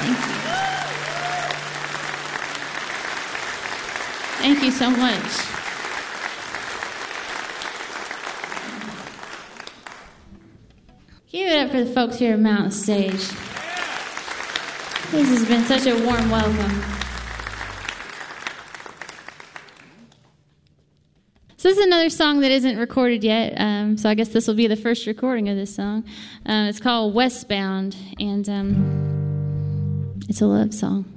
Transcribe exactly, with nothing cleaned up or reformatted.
Thank you. Thank you so much. Give it up for the folks here at Mountain Stage. This has been such a warm welcome. So this is another song that isn't recorded yet, um, so I guess this will be the first recording of this song. Uh, it's called Westbound, and um, it's a love song.